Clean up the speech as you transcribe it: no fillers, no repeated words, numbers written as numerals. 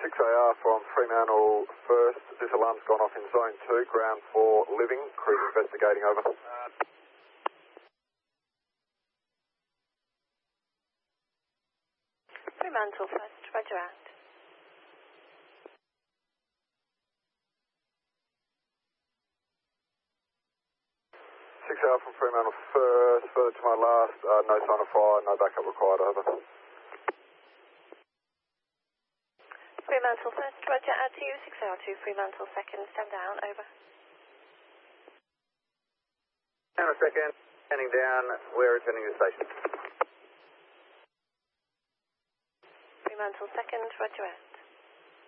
6AR from Fremantle first. This alarm's gone off in zone 2, ground 4 living. Crew investigating, over. Fremantle first, roger out. 6AR from Fremantle first, further to my last, no sign of fire, no backup required, over. Fremantle first, roger out to you, 6AR to Fremantle second, stand down, over. Down a second, standing down, we're returning to the station. Fremantle second, roger out.